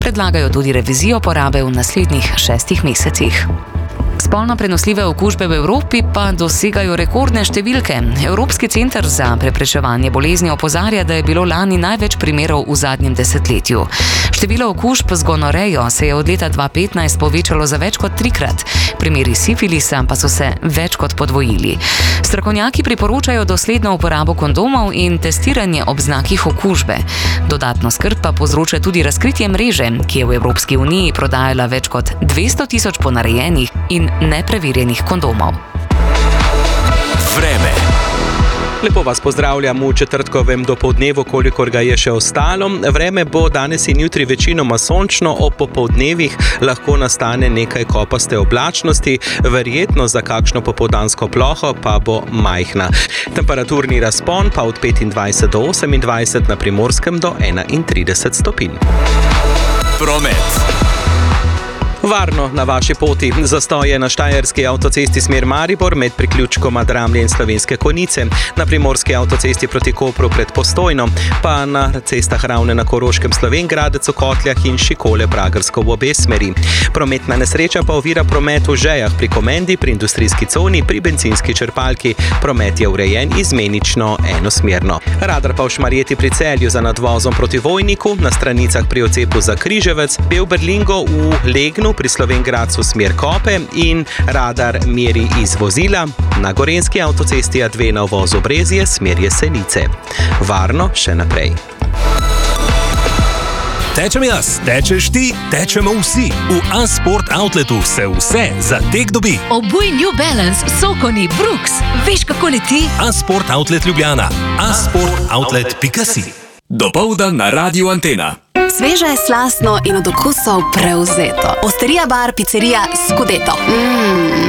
Predlagajo tudi revizijo porabe v naslednjih 6 mesecih. Spolno prenosljive okužbe v Evropi pa dosegajo rekordne številke. Evropski center za preprečevanje bolezni opozarja, da je bilo lani največ primerov v zadnjem desetletju. Število okužb z gonorejo se je od leta 2015 povečalo za več kot 3-krat, primeri sifilisa pa so se več kot podvojili. Strokovnjaki priporočajo dosledno uporabo kondomov in testiranje ob znakih okužbe. Dodatno skrb pa povzroča tudi razkritje mreže, ki je v Evropski uniji prodajala več kot 200 tisoč ponarejenih in nepreverjenih kondomov. Vreme. Lepo vas pozdravljam v četrtkovem dopoldnevu, kolikor ga je še ostalo. Vreme bo danes in jutri večinoma sončno, ob popoldnevih lahko nastane nekaj kopaste oblačnosti, verjetno za kakšno popoldansko ploho pa bo majhna. Temperaturni razpon pa od 25 do 28, na Primorskem do 31 stopinj. Promet. Varno na vaši poti. Zastoje na štajerski avtocesti smer Maribor med priključkoma Dramlje in Slovenske Konjice, na primorski avtocesti proti Kopru pred Postojno, pa na cestah Ravne na Koroškem, Slovenj Gradec v Kotljah in Šikole Pragersko v obe smeri. Prometna nesreča pa ovira promet v Žejah pri Komendi, pri industrijski coni, pri bencinski črpalki. Promet je urejen izmenično enosmerno. Radar pa v Šmarjeti pri Celju za nadvozom proti Vojniku, na stranicah pri odcepu za Križevec, Belberlingo v Legnu pri Slovenj Gradcu smer Kope in radar meri iz vozila na Gorenjski avtocesti A2 na uvozu Brezje smer Jesenice. Varno še naprej. Tečem jaz, tečeš ti, tečemo vsi. V A-Sport Outletu se vse za tek dobi. Obuj New Balance, Sokoni, Brooks. Veš, kako leti? A-Sport Outlet Ljubljana. asportoutlet.si. Dopoldan na Radiu Antena. Sveže, slastno in od okusov prevzeto. Osterija bar, picerija Scudetto.